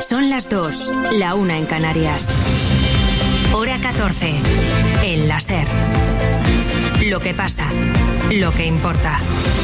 Son las 2, la 1 en Canarias. Hora 14, en la SER. Lo que pasa, lo que importa.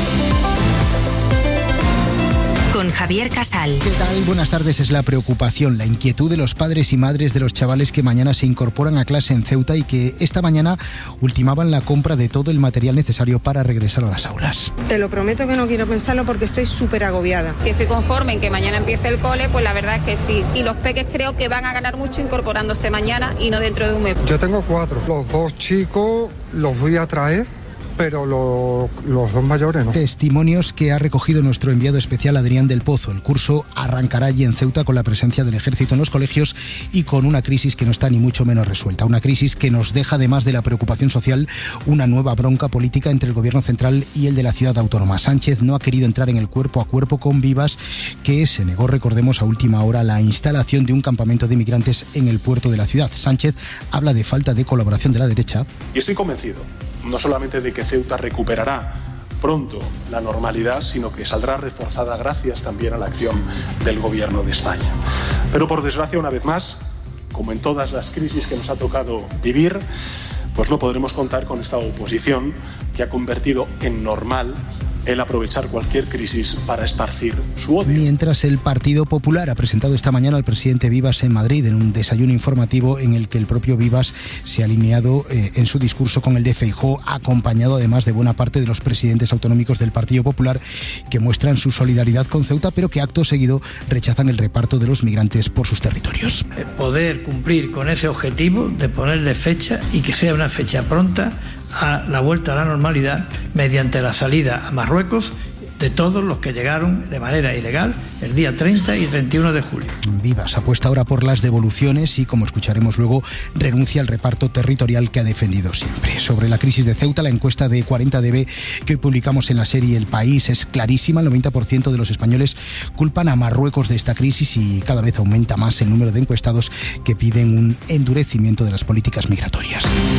Con Javier Casal. ¿Qué tal? Buenas tardes. Es la preocupación, la inquietud de los padres y madres de los chavales que mañana se incorporan a clase en Ceuta y que esta mañana ultimaban la compra de todo el material necesario para regresar a las aulas. Te lo prometo que no quiero pensarlo porque estoy súper agobiada. Si estoy conforme en que mañana empiece el cole, pues la verdad es que sí. Y los peques creo que van a ganar mucho incorporándose mañana y no dentro de un mes. Yo tengo 4. Los 2 chicos los voy a traer, pero los 2 mayores no. Testimonios que ha recogido nuestro enviado especial Adrián del Pozo. El curso arrancará allí en Ceuta con la presencia del ejército en los colegios y con una crisis que no está ni mucho menos resuelta. Una crisis que nos deja, además de la preocupación social, una nueva bronca política entre el gobierno central y el de la ciudad autónoma. Sánchez no ha querido entrar en el cuerpo a cuerpo con Vivas, que se negó, recordemos, a última hora la instalación de un campamento de migrantes en el puerto de la ciudad. Sánchez habla de falta de colaboración de la derecha. Y estoy convencido, no solamente de que Ceuta recuperará pronto la normalidad, sino que saldrá reforzada gracias también a la acción del Gobierno de España. Pero por desgracia, una vez más, como en todas las crisis que nos ha tocado vivir, pues no podremos contar con esta oposición que ha convertido en normal el aprovechar cualquier crisis para esparcir su odio. Mientras el Partido Popular ha presentado esta mañana al presidente Vivas en Madrid en un desayuno informativo en el que el propio Vivas se ha alineado en su discurso con el de Feijóo, acompañado además de buena parte de los presidentes autonómicos del Partido Popular que muestran su solidaridad con Ceuta, pero que acto seguido rechazan el reparto de los migrantes por sus territorios. Poder cumplir con ese objetivo de ponerle fecha y que sea una fecha pronta a la vuelta a la normalidad mediante la salida a Marruecos de todos los que llegaron de manera ilegal el día 30 y 31 de julio. Vivas apuesta ahora por las devoluciones y, como escucharemos luego, renuncia al reparto territorial que ha defendido siempre. Sobre la crisis de Ceuta, la encuesta de 40DB que hoy publicamos en la serie El País es clarísima. El 90% de los españoles culpan a Marruecos de esta crisis y cada vez aumenta más el número de encuestados que piden un endurecimiento de las políticas migratorias.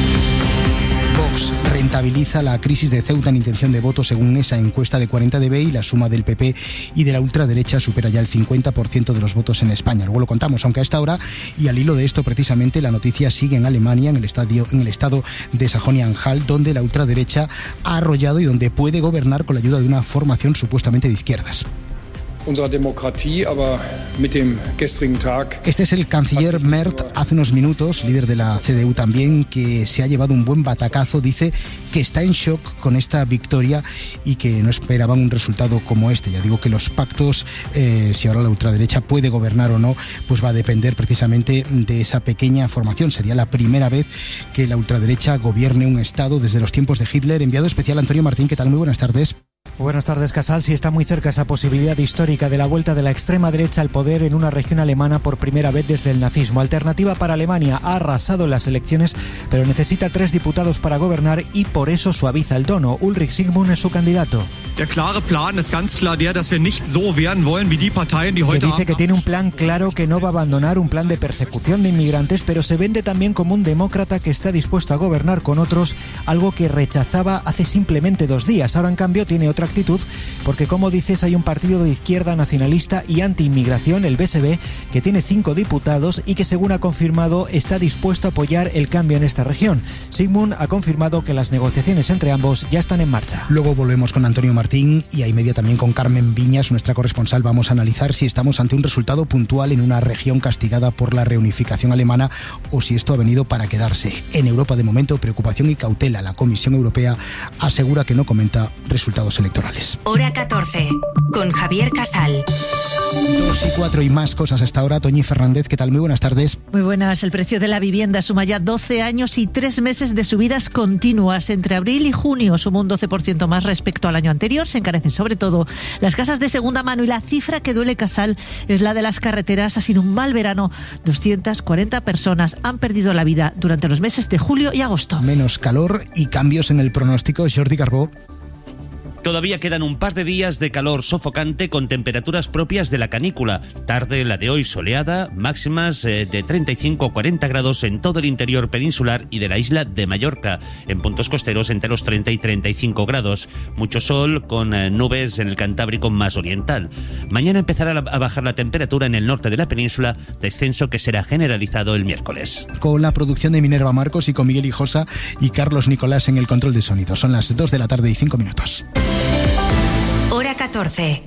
Vox rentabiliza la crisis de Ceuta en intención de voto según esa encuesta de 40DB y la suma del PP y de la ultraderecha supera ya el 50% de los votos en España. Luego lo contamos, aunque a esta hora y al hilo de esto precisamente la noticia sigue en Alemania, en el estado de Sajonia-Anhalt, donde la ultraderecha ha arrollado y donde puede gobernar con la ayuda de una formación supuestamente de izquierdas. Este es el canciller Merz, hace unos minutos, líder de la CDU también, que se ha llevado un buen batacazo. Dice que está en shock con esta victoria y que no esperaban un resultado como este. Ya digo que los pactos, si ahora la ultraderecha puede gobernar o no, pues va a depender precisamente de esa pequeña formación. Sería la primera vez que la ultraderecha gobierne un estado desde los tiempos de Hitler. Enviado especial Antonio Martín, ¿qué tal? Muy buenas tardes. Buenas tardes, Casal. Sí, está muy cerca esa posibilidad histórica de la vuelta de la extrema derecha al poder en una región alemana por primera vez desde el nazismo. Alternativa para Alemania ha arrasado en las elecciones, pero necesita 3 diputados para gobernar y por eso suaviza el tono. Ulrich Sigmund es su candidato. Der klare Plan ist ganz klar der, dass wir nicht so werden wollen wie die Parteien, die heute que dice que tiene un plan claro, que no va a abandonar un plan de persecución de inmigrantes, pero se vende también como un demócrata que está dispuesto a gobernar con otros, algo que rechazaba hace simplemente 2 días. Ahora, en cambio, tiene otra actitud, porque como dices, hay un partido de izquierda nacionalista y anti-inmigración, el BSB, que tiene 5 diputados y que, según ha confirmado, está dispuesto a apoyar el cambio en esta región. Sigmund ha confirmado que las negociaciones entre ambos ya están en marcha. Luego volvemos con Antonio Martín y a y media también con Carmen Viñas, nuestra corresponsal. Vamos a analizar si estamos ante un resultado puntual en una región castigada por la reunificación alemana o si esto ha venido para quedarse. En Europa, de momento, preocupación y cautela. La Comisión Europea asegura que no comenta resultados electorales. Hora 14, con Javier Casal. 2:04 y más cosas hasta ahora. Toñi Fernández, ¿qué tal? Muy buenas tardes. Muy buenas. El precio de la vivienda suma ya 12 años y 3 meses de subidas continuas. Entre abril y junio sumó un 12% más respecto al año anterior. Se encarecen sobre todo las casas de segunda mano y la cifra que duele, Casal, es la de las carreteras. Ha sido un mal verano. 240 personas han perdido la vida durante los meses de julio y agosto. Menos calor y cambios en el pronóstico. Jordi Carbó. Todavía quedan un par de días de calor sofocante con temperaturas propias de la canícula. Tarde la de hoy soleada, máximas de 35 o 40 grados en todo el interior peninsular y de la isla de Mallorca. En puntos costeros entre los 30 y 35 grados. Mucho sol con nubes en el Cantábrico más oriental. Mañana empezará a bajar la temperatura en el norte de la península, descenso que será generalizado el miércoles. Con la producción de Minerva Marcos y con Miguel Hijosa y Carlos Nicolás en el control de sonido. Son las 2 de la tarde y 5 minutos. Hora 14.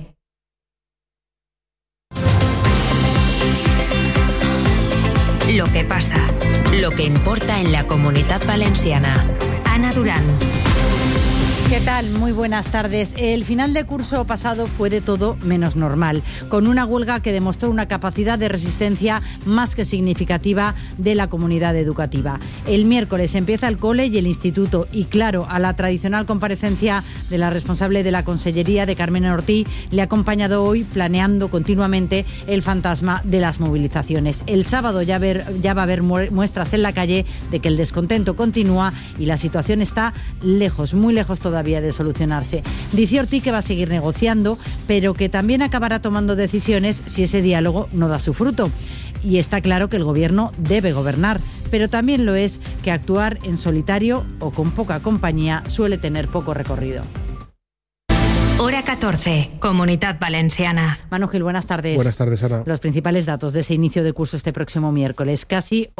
Lo que pasa, lo que importa en la Comunitat Valenciana. Ana Durán. ¿Qué tal? Muy buenas tardes. El final de curso pasado fue de todo menos normal, con una huelga que demostró una capacidad de resistencia más que significativa de la comunidad educativa. El miércoles empieza el cole y el instituto y, claro, a la tradicional comparecencia de la responsable de la Consellería, de Carmen Ortiz, le ha acompañado hoy planeando continuamente el fantasma de las movilizaciones. El sábado ya va a haber muestras en la calle de que el descontento continúa y la situación está lejos, muy lejos todavía de solucionarse. Dice Ortiz que va a seguir negociando, pero que también acabará tomando decisiones si ese diálogo no da su fruto. Y está claro que el gobierno debe gobernar, pero también lo es que actuar en solitario o con poca compañía suele tener poco recorrido. Hora 14, Comunitat Valenciana. Manu Gil, buenas tardes. Buenas tardes, Ana. Los principales datos de ese inicio de curso este próximo miércoles. Casi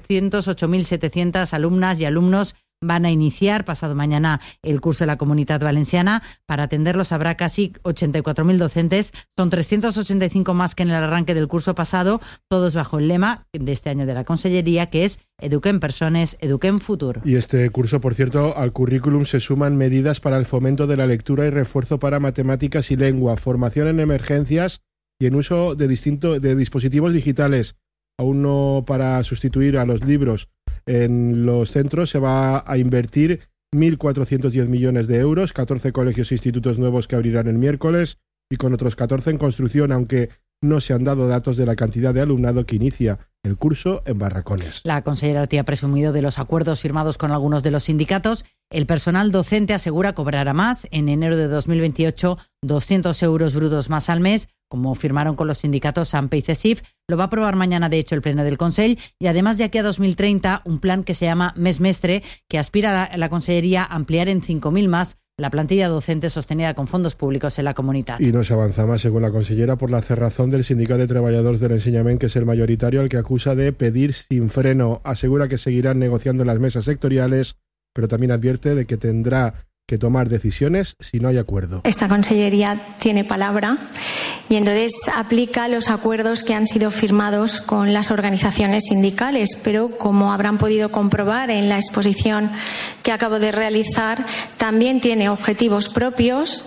808.700 alumnas y alumnos van a iniciar pasado mañana el curso de la Comunitat Valenciana. Para atenderlos habrá casi 84.000 docentes. Son 385 más que en el arranque del curso pasado, todos bajo el lema de este año de la Consellería, que es Eduquem Persones, Eduquem Futur. Y este curso, por cierto, al currículum se suman medidas para el fomento de la lectura y refuerzo para matemáticas y lengua, formación en emergencias y en uso de dispositivos digitales. Aún no para sustituir a los libros. En los centros se va a invertir 1.410 millones de euros, 14 colegios e institutos nuevos que abrirán el miércoles y con otros 14 en construcción, aunque no se han dado datos de la cantidad de alumnado que inicia el curso en barracones. La consellera Ortiz ha presumido de los acuerdos firmados con algunos de los sindicatos. El personal docente asegura cobrará más. En enero de 2028, 200 euros brutos más al mes, como firmaron con los sindicatos AMPE y CESIF. Lo va a aprobar mañana, de hecho, el Pleno del Consell. Y además, de aquí a 2030, un plan que se llama Mes Mestre, que aspira a la Consellería a ampliar en 5.000 más la plantilla docente sostenida con fondos públicos en la comunidad. Y no se avanza más, según la consellera, por la cerrazón del Sindicato de Trabajadores del Enseñament, que es el mayoritario, al que acusa de pedir sin freno. Asegura que seguirán negociando en las mesas sectoriales, pero también advierte de que tendrá que tomar decisiones si no hay acuerdo. Esta consellería tiene palabra y entonces aplica los acuerdos que han sido firmados con las organizaciones sindicales, pero como habrán podido comprobar en la exposición que acabo de realizar, también tiene objetivos propios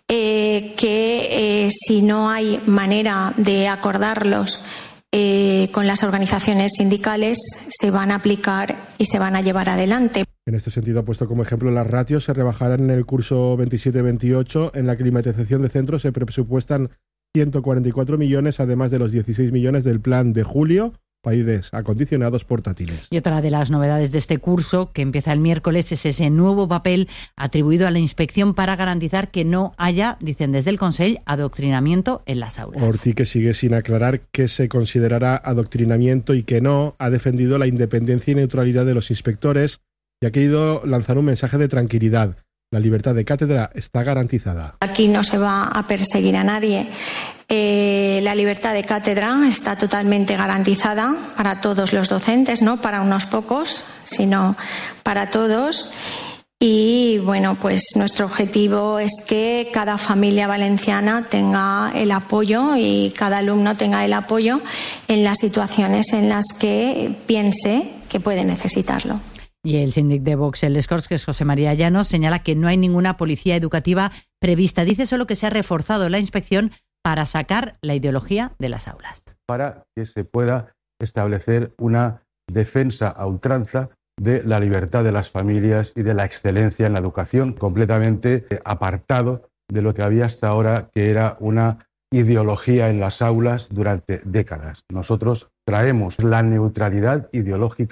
que si no hay manera de acordarlos con las organizaciones sindicales, se van a aplicar y se van a llevar adelante. En este sentido, ha puesto como ejemplo las ratios se rebajarán en el curso 27-28. En la climatización de centros se presupuestan 144 millones, además de los 16 millones del plan de julio para aires acondicionados portátiles. Y otra de las novedades de este curso, que empieza el miércoles, es ese nuevo papel atribuido a la inspección para garantizar que no haya, dicen desde el Consell, adoctrinamiento en las aulas. Ortiz, que sigue sin aclarar qué se considerará adoctrinamiento y qué no, ha defendido la independencia y neutralidad de los inspectores y ha querido lanzar un mensaje de tranquilidad. La libertad de cátedra está garantizada. Aquí no se va a perseguir a nadie. La libertad de cátedra está totalmente garantizada para todos los docentes, no para unos pocos, sino para todos. Y bueno, pues nuestro objetivo es que cada familia valenciana tenga el apoyo y cada alumno tenga el apoyo en las situaciones en las que piense que puede necesitarlo. Y el síndic de Vox, el Escorts, que es José María Llanos, señala que no hay ninguna policía educativa prevista. Dice solo que se ha reforzado la inspección para sacar la ideología de las aulas. Para que se pueda establecer una defensa a ultranza de la libertad de las familias y de la excelencia en la educación, completamente apartado de lo que había hasta ahora, que era una ideología en las aulas durante décadas. Nosotros traemos la neutralidad ideológica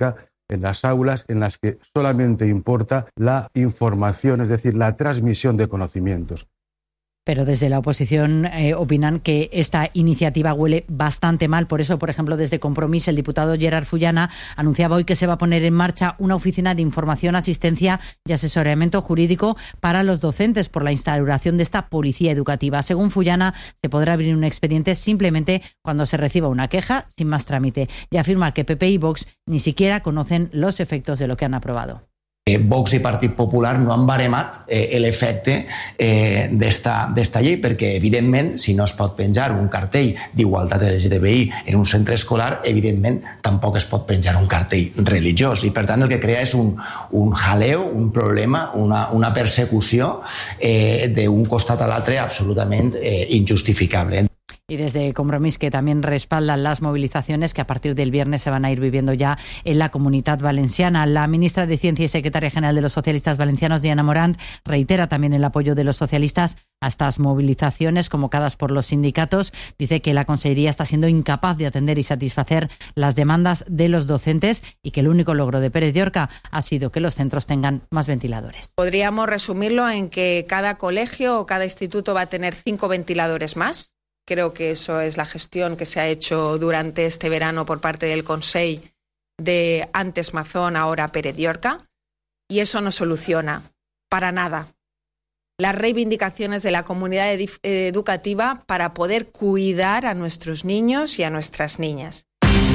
en las aulas en las que solamente importa la información, es decir, la transmisión de conocimientos. Pero desde la oposición opinan que esta iniciativa huele bastante mal. Por eso, por ejemplo, desde Compromís, el diputado Gerard Fullana anunciaba hoy que se va a poner en marcha una oficina de información, asistencia y asesoramiento jurídico para los docentes por la instauración de esta policía educativa. Según Fullana, se podrá abrir un expediente simplemente cuando se reciba una queja, sin más trámite. Y afirma que PP y Vox ni siquiera conocen los efectos de lo que han aprobado. Vox i Partit Popular no han baremat l'efecte d'esta llei perquè, evidentment, si no es pot penjar un cartell d'igualtat LGTBI en un centre escolar, evidentment, tampoc es pot penjar un cartell religiós. I, per tant, el que crea és un jaleo, un problema, una persecució d'un costat a l'altre absolutament injustificable. Y desde Compromís, que también respaldan las movilizaciones que a partir del viernes se van a ir viviendo ya en la Comunitat Valenciana. La ministra de Ciencia y secretaria general de los socialistas valencianos, Diana Morant, reitera también el apoyo de los socialistas a estas movilizaciones convocadas por los sindicatos. Dice que la Consellería está siendo incapaz de atender y satisfacer las demandas de los docentes y que el único logro de Pérez Llorca ha sido que los centros tengan más ventiladores. Podríamos resumirlo en que cada colegio o cada instituto va a tener 5 ventiladores más. Creo que eso es la gestión que se ha hecho durante este verano por parte del Consell de antes Mazón, ahora Pérez Llorca, y eso no soluciona para nada las reivindicaciones de la comunidad educativa para poder cuidar a nuestros niños y a nuestras niñas.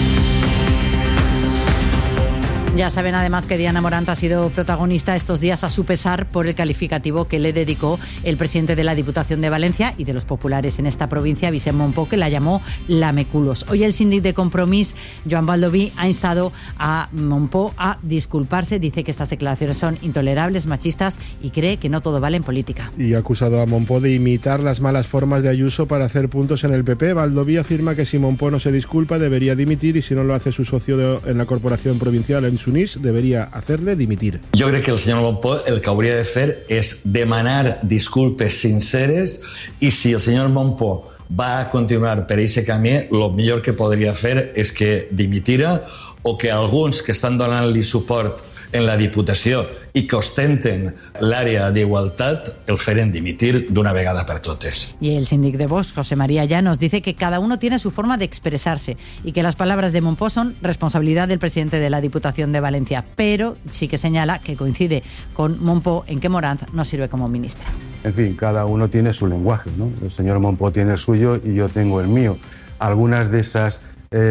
Ya saben además que Diana Morant ha sido protagonista estos días a su pesar por el calificativo que le dedicó el presidente de la Diputación de Valencia y de los populares en esta provincia, Vicent Montpó, que la llamó lameculos. Hoy el síndic de Compromís, Joan Baldoví, ha instado a Montpó a disculparse. Dice que estas declaraciones son intolerables, machistas y cree que no todo vale en política. Y ha acusado a Montpó de imitar las malas formas de Ayuso para hacer puntos en el PP. Baldoví afirma que si Montpó no se disculpa debería dimitir y si no lo hace su socio en la corporación provincial, en Sunís, debería hacerle dimitir. Jo crec que el senyor Montpó el que hauria de fer és demanar disculpes sinceres i si el senyor Montpó va a continuar per aquest camí, el millor que podria fer és que dimitira o que alguns que estan donant-li suport en la Diputació i que ostenten l'àrea d'igualtat el feren dimitir d'una vegada per totes. Y el síndic de Vox, José María Llanos, dice que cada uno tiene su forma de expresarse y que las palabras de Montpó son responsabilidad del presidente de la Diputación de Valencia, pero sí que señala que coincide con Montpó en que Morant no sirve como ministra. En fin, cada uno tiene su lenguaje, ¿no? El señor Montpó tiene el suyo y yo tengo el mío. Algunas de esas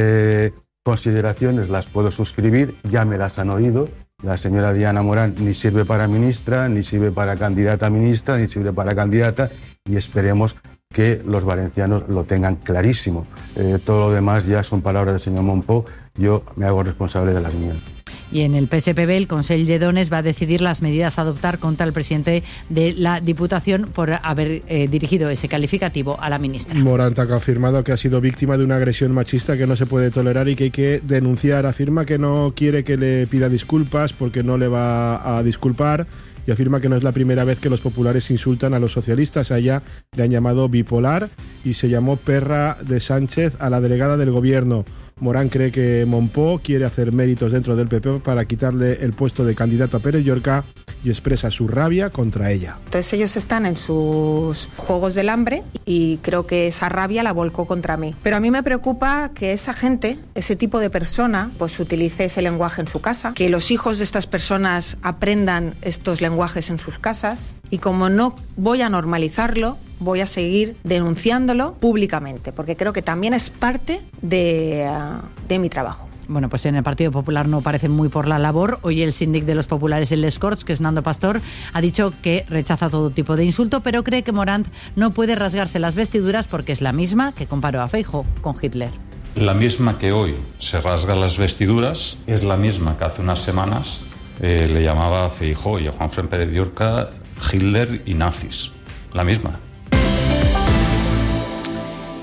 consideraciones las puedo suscribir, ya me las han oído. La señora Diana Morant ni sirve para ministra, ni sirve para candidata a ministra, ni sirve para candidata, y esperemos que los valencianos lo tengan clarísimo. Todo lo demás ya son palabras del señor Montpó, yo me hago responsable de las mías. Y en el PSPB, el Consell de Dones va a decidir las medidas a adoptar contra el presidente de la Diputación por haber dirigido ese calificativo a la ministra. Morant ha afirmado que ha sido víctima de una agresión machista que no se puede tolerar y que hay que denunciar. Afirma que no quiere que le pida disculpas porque no le va a disculpar y afirma que no es la primera vez que los populares insultan a los socialistas. A ella le han llamado bipolar y se llamó perra de Sánchez a la delegada del gobierno. Morant cree que Montpó quiere hacer méritos dentro del PP para quitarle el puesto de candidato a Pérez Llorca y expresa su rabia contra ella. Entonces ellos están en sus juegos del hambre y creo que esa rabia la volcó contra mí. Pero a mí me preocupa que esa gente, ese tipo de persona, pues utilice ese lenguaje en su casa, que los hijos de estas personas aprendan estos lenguajes en sus casas y como no voy a normalizarlo, voy a seguir denunciándolo públicamente, porque creo que también es parte de mi trabajo. Bueno, pues en el Partido Popular no parecen muy por la labor. Hoy el síndic de los populares en Les Corts, que es Nando Pastor, ha dicho que rechaza todo tipo de insulto, pero cree que Morant no puede rasgarse las vestiduras porque es la misma que comparó a Feijóo con Hitler. La misma que hoy se rasga las vestiduras es la misma que hace unas semanas le llamaba a Feijóo y a Juanfran Pérez Llorca Hitler y nazis. La misma.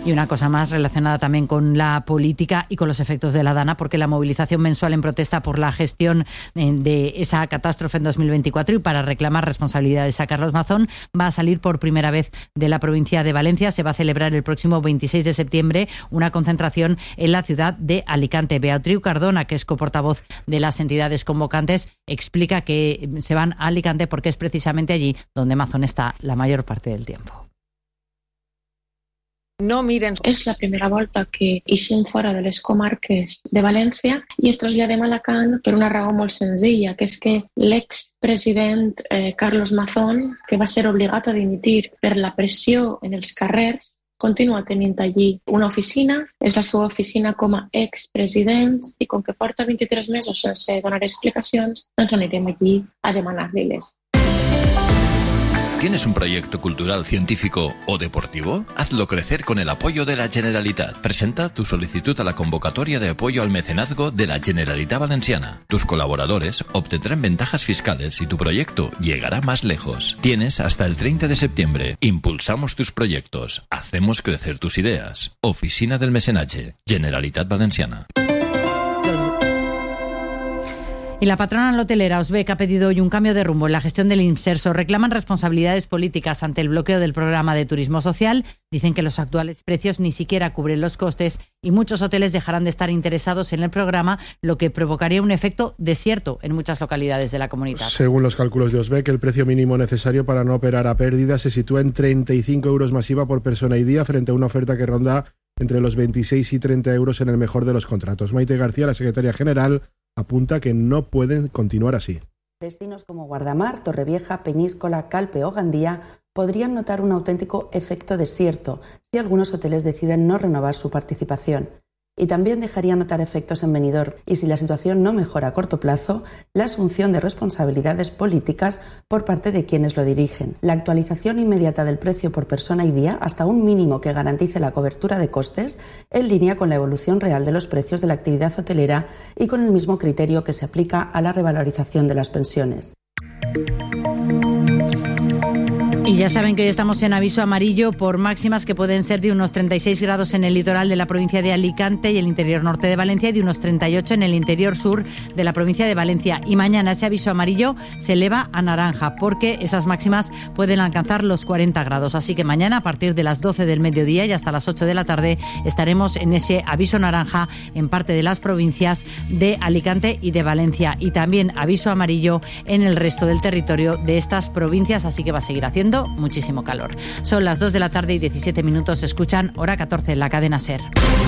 Y una cosa más relacionada también con la política y con los efectos de la Dana, porque la movilización mensual en protesta por la gestión de esa catástrofe en 2024 y para reclamar responsabilidades a Carlos Mazón va a salir por primera vez de la provincia de Valencia. Se va a celebrar el próximo 26 de septiembre una concentración en la ciudad de Alicante. Beatriu Cardona, que es coportavoz de las entidades convocantes, explica que se van a Alicante porque es precisamente allí donde Mazón está la mayor parte del tiempo. No miren. És la primera volta que ixim fora de les comarques de València i es traslladem a Alacant per una raó molt senzilla, que és que l'expresident Carlos Mazón, que va ser obligat a dimitir per la pressió en els carrers, continua tenint allí una oficina, és la seva oficina com a expresident i com que porta 23 mesos sense donar explicacions, doncs anirem allí a demanar-li-les. ¿Tienes un proyecto cultural, científico o deportivo? Hazlo crecer con el apoyo de la Generalitat. Presenta tu solicitud a la convocatoria de apoyo al mecenazgo de la Generalitat Valenciana. Tus colaboradores obtendrán ventajas fiscales y tu proyecto llegará más lejos. Tienes hasta el 30 de septiembre. Impulsamos tus proyectos. Hacemos crecer tus ideas. Oficina del Mecenatge. Generalitat Valenciana. Y la patronal hotelera Osbec ha pedido hoy un cambio de rumbo en la gestión del Imserso. Reclaman responsabilidades políticas ante el bloqueo del programa de turismo social. Dicen que los actuales precios ni siquiera cubren los costes y muchos hoteles dejarán de estar interesados en el programa, lo que provocaría un efecto desierto en muchas localidades de la comunidad. Según los cálculos de Osbec, el precio mínimo necesario para no operar a pérdida se sitúa en 35 euros masiva por persona y día frente a una oferta que ronda entre los 26 y 30 euros en el mejor de los contratos. Maite García, la secretaria general, apunta que no pueden continuar así. Destinos como Guardamar, Torrevieja, Peñíscola, Calpe o Gandía podrían notar un auténtico efecto desierto si algunos hoteles deciden no renovar su participación. Y también dejaría notar efectos en Benidorm y si la situación no mejora a corto plazo, la asunción de responsabilidades políticas por parte de quienes lo dirigen. La actualización inmediata del precio por persona y día hasta un mínimo que garantice la cobertura de costes en línea con la evolución real de los precios de la actividad hotelera y con el mismo criterio que se aplica a la revalorización de las pensiones. Y ya saben que hoy estamos en aviso amarillo por máximas que pueden ser de unos 36 grados en el litoral de la provincia de Alicante y el interior norte de Valencia y de unos 38 en el interior sur de la provincia de Valencia. Y mañana ese aviso amarillo se eleva a naranja porque esas máximas pueden alcanzar los 40 grados. Así que mañana a partir de las 12 del mediodía y hasta las 8 de la tarde estaremos en ese aviso naranja en parte de las provincias de Alicante y de Valencia. Y también aviso amarillo en el resto del territorio de estas provincias. Así que va a seguir haciendo muchísimo calor. Son las 2 de la tarde y 17 minutos. Escuchan Hora 14 en la cadena SER.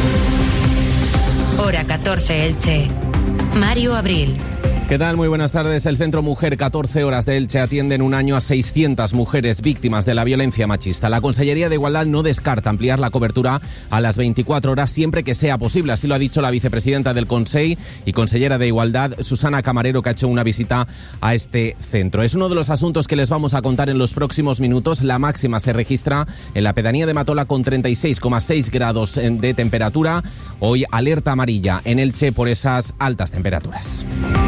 Hora 14 Elche. Mario Abril. ¿Qué tal? Muy buenas tardes. El Centro Mujer 14 Horas de Elche atiende en un año a 600 mujeres víctimas de la violencia machista. La Consellería de Igualdad no descarta ampliar la cobertura a las 24 horas siempre que sea posible. Así lo ha dicho la vicepresidenta del Consell y consellera de Igualdad, Susana Camarero, que ha hecho una visita a este centro. Es uno de los asuntos que les vamos a contar en los próximos minutos. La máxima se registra en la pedanía de Matola con 36,6 grados de temperatura. Hoy alerta amarilla en Elche por esas altas temperaturas.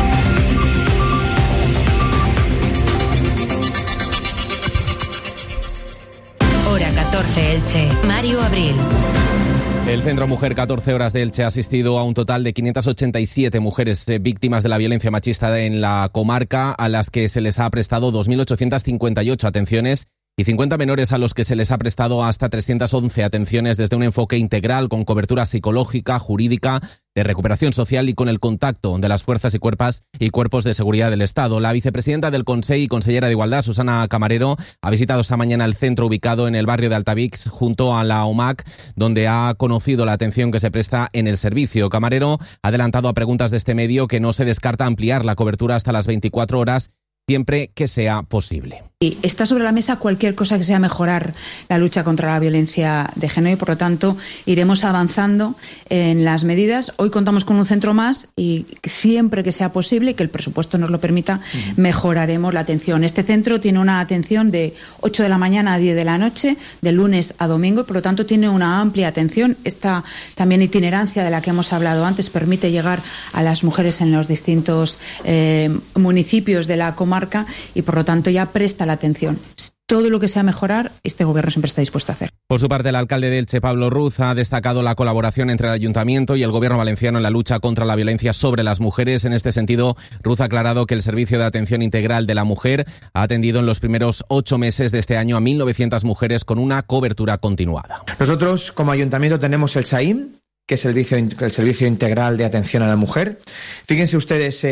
Hora 14 Elche. Mario Abril. El Centro Mujer 14 Horas de Elche ha asistido a un total de 587 mujeres víctimas de la violencia machista en la comarca, a las que se les ha prestado 2.858 atenciones y 50 menores a los que se les ha prestado hasta 311 atenciones desde un enfoque integral con cobertura psicológica, jurídica, de recuperación social y con el contacto de las fuerzas y cuerpos de seguridad del Estado. La vicepresidenta del Consell y consellera de Igualdad, Susana Camarero, ha visitado esta mañana el centro ubicado en el barrio de Altavix, junto a la OMAC, donde ha conocido la atención que se presta en el servicio. Camarero ha adelantado a preguntas de este medio que no se descarta ampliar la cobertura hasta las 24 horas siempre que sea posible. Y está sobre la mesa cualquier cosa que sea mejorar la lucha contra la violencia de género y, por lo tanto, iremos avanzando en las medidas. Hoy contamos con un centro más y siempre que sea posible y que el presupuesto nos lo permita, mejoraremos la atención. Este centro tiene una atención de 8 de la mañana a 10 de la noche, de lunes a domingo, y por lo tanto tiene una amplia atención. Esta también itinerancia de la que hemos hablado antes permite llegar a las mujeres en los distintos municipios de la comarca y, por lo tanto, ya presta la la atención. Todo lo que sea mejorar, este gobierno siempre está dispuesto a hacer. Por su parte, el alcalde de Elche, Pablo Ruz, ha destacado la colaboración entre el Ayuntamiento y el Gobierno valenciano en la lucha contra la violencia sobre las mujeres. En este sentido, Ruz ha aclarado que el Servicio de Atención Integral de la Mujer ha atendido en los primeros 8 meses de este año a 1.900 mujeres con una cobertura continuada. Nosotros, como Ayuntamiento, tenemos el SAIM, que es el Servicio Integral de Atención a la Mujer. Fíjense ustedes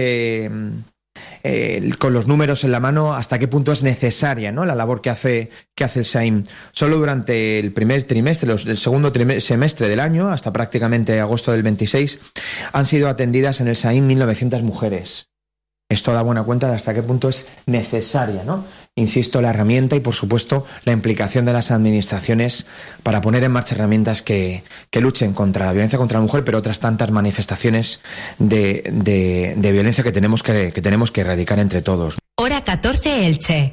con los números en la mano hasta qué punto es necesaria, ¿no?, la labor que hace el SAIM. Solo durante el primer trimestre, el segundo semestre del año, hasta prácticamente agosto del 26, han sido atendidas en el SAIM 1.900 mujeres. Esto da buena cuenta de hasta qué punto es necesaria, ¿no?, insisto, la herramienta y, por supuesto, la implicación de las administraciones para poner en marcha herramientas que luchen contra la violencia contra la mujer, pero otras tantas manifestaciones de violencia que tenemos que erradicar entre todos. Hora 14 Elche.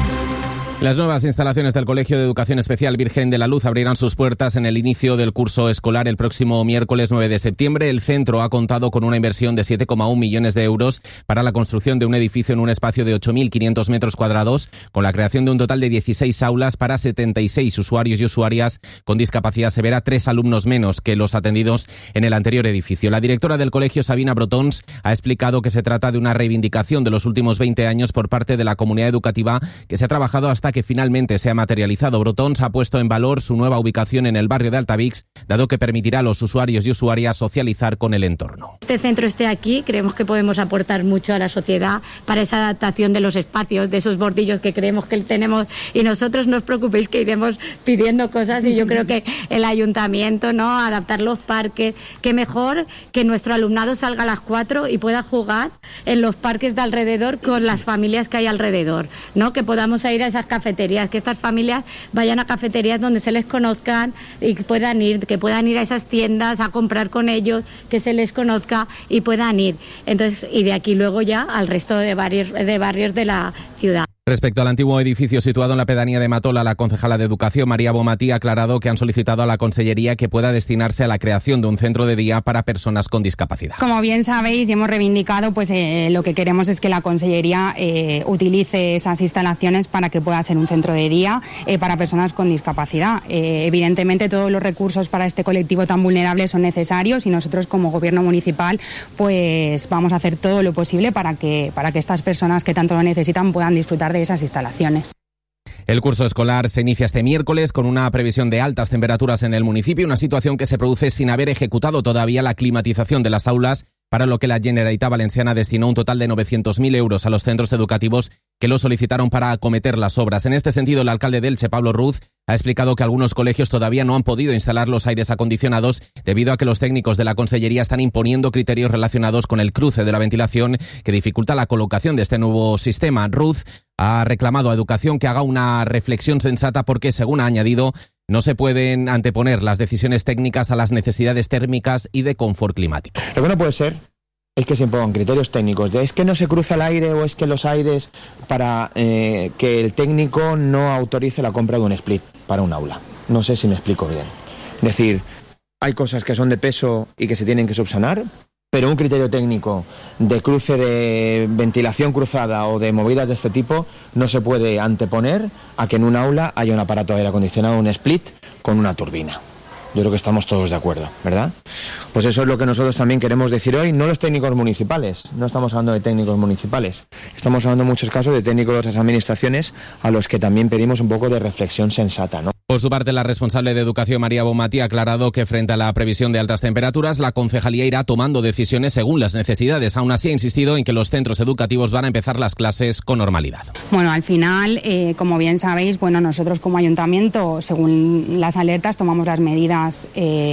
Las nuevas instalaciones del Colegio de Educación Especial Virgen de la Luz abrirán sus puertas en el inicio del curso escolar el próximo miércoles 9 de septiembre. El centro ha contado con una inversión de 7,1 millones de euros para la construcción de un edificio en un espacio de 8.500 metros cuadrados, con la creación de un total de 16 aulas para 76 usuarios y usuarias con discapacidad severa, 3 alumnos menos que los atendidos en el anterior edificio. La directora del colegio, Sabina Brotons, ha explicado que se trata de una reivindicación de los últimos 20 años por parte de la comunidad educativa que se ha trabajado hasta que finalmente se ha materializado. Brotons ha puesto en valor su nueva ubicación en el barrio de Altavix, dado que permitirá a los usuarios y usuarias socializar con el entorno. Este centro esté aquí, creemos que podemos aportar mucho a la sociedad para esa adaptación de los espacios, de esos bordillos que creemos que tenemos, y nosotros no os preocupéis que iremos pidiendo cosas, y yo creo que el ayuntamiento, ¿no?, adaptar los parques, que mejor que nuestro alumnado salga a las 4 y pueda jugar en los parques de alrededor con las familias que hay alrededor, ¿no?, que podamos ir a esas cafeterías, que estas familias vayan a cafeterías donde se les conozcan y que puedan ir a esas tiendas a comprar con ellos, que se les conozca y puedan ir. Entonces, y de aquí luego ya al resto de barrios de la ciudad. Respecto al antiguo edificio situado en la pedanía de Matola, la concejala de Educación, María Bomatí, ha aclarado que han solicitado a la Consellería que pueda destinarse a la creación de un centro de día para personas con discapacidad. Como bien sabéis y hemos reivindicado, pues lo que queremos es que la Consellería utilice esas instalaciones para que pueda ser un centro de día para personas con discapacidad. Evidentemente todos los recursos para este colectivo tan vulnerable son necesarios y nosotros como Gobierno municipal pues vamos a hacer todo lo posible para que estas personas que tanto lo necesitan puedan disfrutar de esas instalaciones. El curso escolar se inicia este miércoles con una previsión de altas temperaturas en el municipio, una situación que se produce sin haber ejecutado todavía la climatización de las aulas, para lo que la Generalitat Valenciana destinó un total de 900.000 euros a los centros educativos que lo solicitaron para acometer las obras. En este sentido, el alcalde de Elche, Pablo Ruz, ha explicado que algunos colegios todavía no han podido instalar los aires acondicionados debido a que los técnicos de la Consellería están imponiendo criterios relacionados con el cruce de la ventilación que dificulta la colocación de este nuevo sistema. Ruz ha reclamado a Educación que haga una reflexión sensata porque, según ha añadido, no se pueden anteponer las decisiones técnicas a las necesidades térmicas y de confort climático. Lo que no puede ser es que se impongan criterios técnicos de es que no se cruza el aire o es que los aires para que el técnico no autorice la compra de un split para un aula. No sé si me explico bien. Es decir, hay cosas que son de peso y que se tienen que subsanar, pero un criterio técnico de cruce de ventilación cruzada o de movidas de este tipo no se puede anteponer a que en un aula haya un aparato de aire acondicionado, un split, con una turbina. Yo creo que estamos todos de acuerdo, ¿verdad? Pues eso es lo que nosotros también queremos decir hoy, no los técnicos municipales, no estamos hablando de técnicos municipales, estamos hablando en muchos casos de técnicos de otras administraciones a los que también pedimos un poco de reflexión sensata, ¿no? Por su parte, la responsable de Educación, María Bomatí, ha aclarado que frente a la previsión de altas temperaturas, la concejalía irá tomando decisiones según las necesidades. Aún así, ha insistido en que los centros educativos van a empezar las clases con normalidad. Bueno, al final, como bien sabéis, nosotros como ayuntamiento, según las alertas, tomamos las medidas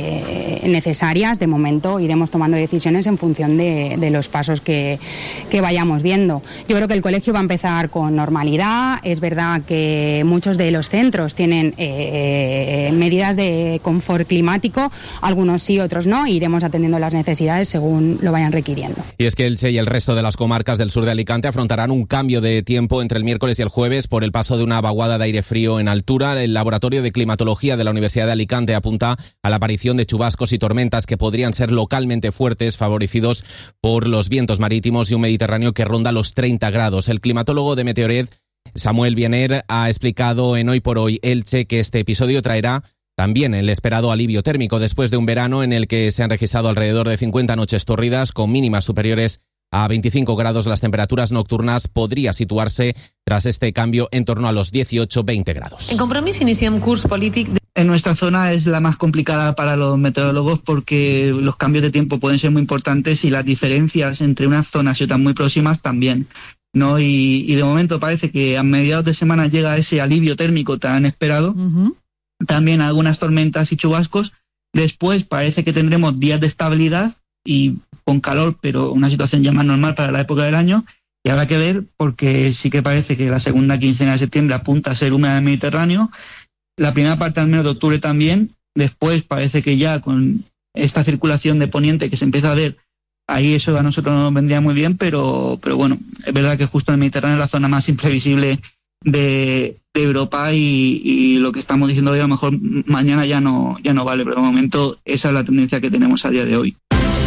necesarias. De momento iremos tomando decisiones en función de los pasos que vayamos viendo. Yo creo que el colegio va a empezar con normalidad. Es verdad que muchos de los centros tienen medidas de confort climático, algunos sí, otros no, e iremos atendiendo las necesidades según lo vayan requiriendo. Y es que Elche y el resto de las comarcas del sur de Alicante afrontarán un cambio de tiempo entre el miércoles y el jueves por el paso de una vaguada de aire frío en altura. El Laboratorio de Climatología de la Universidad de Alicante apunta a la aparición de chubascos y tormentas que podrían ser localmente fuertes, favorecidos por los vientos marítimos y un Mediterráneo que ronda los 30 grados. El climatólogo de Meteored Samuel Biener ha explicado en Hoy por Hoy Elche que este episodio traerá también el esperado alivio térmico después de un verano en el que se han registrado alrededor de 50 noches torridas con mínimas superiores a 25 grados. Las temperaturas nocturnas podría situarse tras este cambio en torno a los 18-20 grados. En Compromís iniciem curs polític. En nuestra zona es la más complicada para los meteorólogos porque los cambios de tiempo pueden ser muy importantes y las diferencias entre unas zonas y otras muy próximas también, ¿no? Y de momento parece que a mediados de semana llega ese alivio térmico tan esperado. También algunas tormentas y chubascos. Después parece que tendremos días de estabilidad y con calor, pero una situación ya más normal para la época del año. Y habrá que ver, porque sí que parece que la segunda quincena de septiembre apunta a ser húmeda en el Mediterráneo. La primera parte al menos de octubre también. Después parece que ya con esta circulación de poniente que se empieza a ver, ahí eso a nosotros no nos vendría muy bien, pero bueno, es verdad que justo en el Mediterráneo es la zona más imprevisible de Europa y lo que estamos diciendo hoy a lo mejor mañana ya no vale, pero de momento esa es la tendencia que tenemos a día de hoy.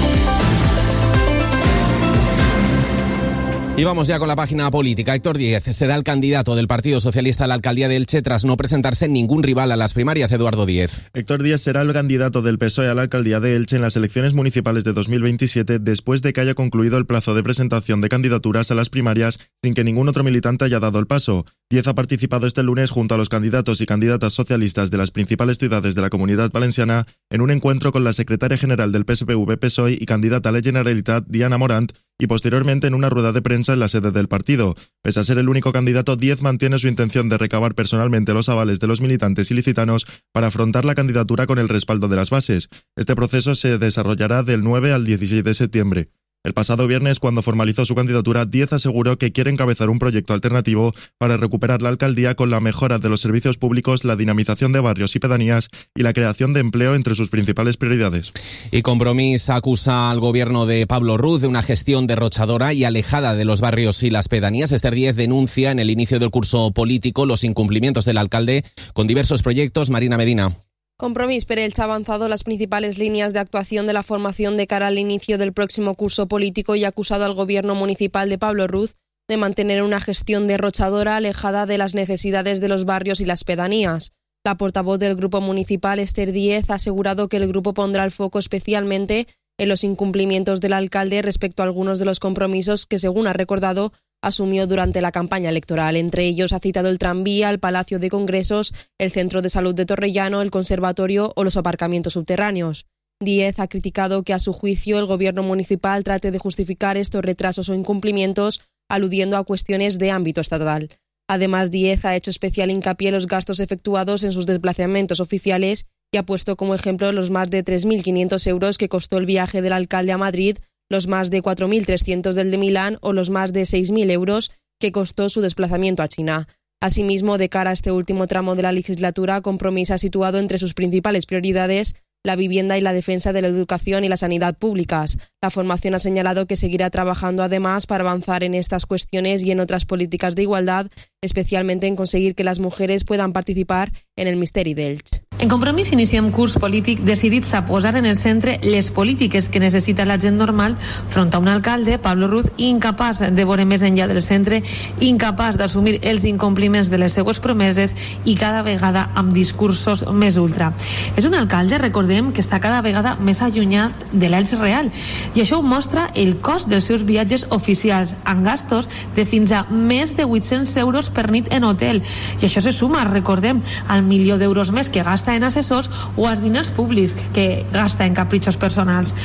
Y vamos ya con la página política. Héctor Díez será el candidato del Partido Socialista a la alcaldía de Elche tras no presentarse ningún rival a las primarias. Eduardo Díez. Héctor Díez será el candidato del PSOE a la alcaldía de Elche en las elecciones municipales de 2027 después de que haya concluido el plazo de presentación de candidaturas a las primarias sin que ningún otro militante haya dado el paso. Díez ha participado este lunes junto a los candidatos y candidatas socialistas de las principales ciudades de la Comunidad Valenciana en un encuentro con la secretaria general del PSPV-PSOE y candidata a la Generalitat, Diana Morant, y posteriormente en una rueda de prensa en la sede del partido. Pese a ser el único candidato, Díez mantiene su intención de recabar personalmente los avales de los militantes ilicitanos para afrontar la candidatura con el respaldo de las bases. Este proceso se desarrollará del 9 al 16 de septiembre. El pasado viernes, cuando formalizó su candidatura, Díez aseguró que quiere encabezar un proyecto alternativo para recuperar la alcaldía con la mejora de los servicios públicos, la dinamización de barrios y pedanías y la creación de empleo entre sus principales prioridades. Y Compromís acusa al gobierno de Pablo Ruz de una gestión derrochadora y alejada de los barrios y las pedanías. Esther Díez denuncia en el inicio del curso político los incumplimientos del alcalde con diversos proyectos. Marina Medina. Compromís per Elche ha avanzado las principales líneas de actuación de la formación de cara al inicio del próximo curso político y ha acusado al gobierno municipal de Pablo Ruz de mantener una gestión derrochadora alejada de las necesidades de los barrios y las pedanías. La portavoz del grupo municipal, Esther Díez, ha asegurado que el grupo pondrá el foco especialmente en los incumplimientos del alcalde respecto a algunos de los compromisos que, según ha recordado, asumió durante la campaña electoral. Entre ellos ha citado el tranvía, el Palacio de Congresos, el Centro de Salud de Torrellano, el Conservatorio o los aparcamientos subterráneos. Díez ha criticado que, a su juicio, el gobierno municipal trate de justificar estos retrasos o incumplimientos aludiendo a cuestiones de ámbito estatal. Además, Díez ha hecho especial hincapié en los gastos efectuados en sus desplazamientos oficiales y ha puesto como ejemplo los más de 3.500 euros que costó el viaje del alcalde a Madrid, los más de 4.300 del de Milán o los más de 6.000 euros que costó su desplazamiento a China. Asimismo, de cara a este último tramo de la legislatura, Compromís ha situado entre sus principales prioridades la vivienda y la defensa de la educación y la sanidad públicas. La formación ha señalado que seguirá trabajando además para avanzar en estas cuestiones y en otras políticas de igualdad, especialmente en conseguir que las mujeres puedan participar en el Misteri d'Elx. En Compromís iniciem curs polític decidits a posar en el centre les polítiques que necessita la gent normal front a un alcalde, Pablo Ruz, incapaç de veure més enllà del centre, incapaç d'assumir els incompliments de les seues promeses i cada vegada amb discursos més ultra. És un alcalde, recordem, que està cada vegada més allunyat de l'Elx real i això ho mostra el cost dels seus viatges oficials amb gastos de fins a més de 800 euros per nit en hotel i això se suma, recordem, al milió d'euros més que gasta en assessors o als diners públics que gasta en capritxos personals.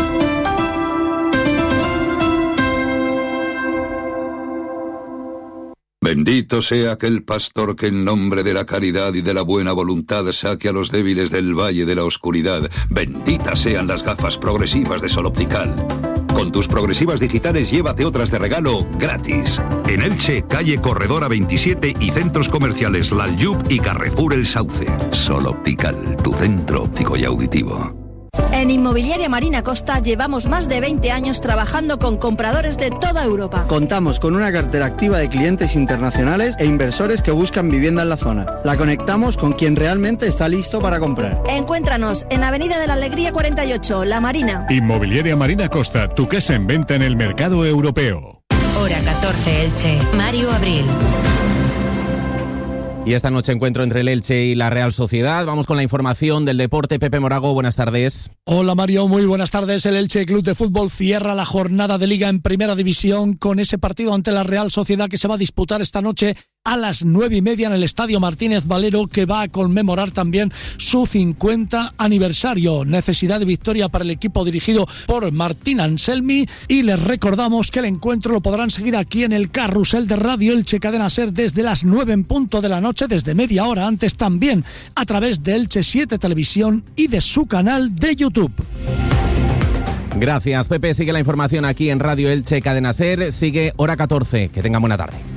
Bendito sea aquel pastor que en nombre de la caridad y de la buena voluntad saque a los débiles del valle de la oscuridad. Benditas sean las gafas progresivas de Sol Optical. Con tus progresivas digitales llévate otras de regalo gratis. En Elche, calle Corredora 27 y centros comerciales Laljub y Carrefour El Sauce. Sol Optical, tu centro óptico y auditivo. En Inmobiliaria Marina Costa llevamos más de 20 años trabajando con compradores de toda Europa. Contamos con una cartera activa de clientes internacionales e inversores que buscan vivienda en la zona. La conectamos con quien realmente está listo para comprar. Encuéntranos en Avenida de la Alegría 48, La Marina. Inmobiliaria Marina Costa, tu casa en venta en el mercado europeo. Hora 14 Elche, Mario Abril. Y esta noche encuentro entre el Elche y la Real Sociedad. Vamos con la información del deporte. Pepe Morago, buenas tardes. Hola Mario, muy buenas tardes. El Elche Club de Fútbol cierra la jornada de Liga en Primera División con ese partido ante la Real Sociedad que se va a disputar esta noche a las 9:30 en el Estadio Martínez Valero, que va a conmemorar también su 50 aniversario. Necesidad de victoria para el equipo dirigido por Martín Anselmi, y les recordamos que el encuentro lo podrán seguir aquí en el carrusel de Radio Elche Cadena SER desde las 9 en punto de la noche, desde media hora antes también a través de Elche 7 Televisión y de su canal de YouTube. Gracias, Pepe. Sigue la información aquí en Radio Elche Cadena SER. Sigue Hora 14. Que tengan buena tarde.